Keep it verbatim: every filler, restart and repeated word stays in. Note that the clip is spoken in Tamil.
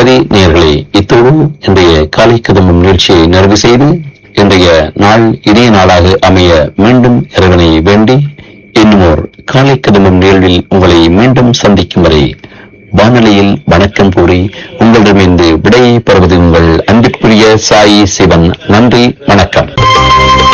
சரி நேயர்களே, இத்தோடு இன்றைய காலை கதம்பம் நிகழ்ச்சியை நிறைவு செய்து இன்றைய நாள் இதே நாளாக அமைய மீண்டும் இறைவனை வேண்டி இன்னுமோர் காலை கதம்பம் நிகழ்வில் உங்களை மீண்டும் சந்திக்கும் வரை வானொலியில் வணக்கம் கூறி உங்களிடமிருந்து விடையை பெறுவது உங்கள் அன்பிற்குரிய சாயி சிவன். நன்றி, வணக்கம்.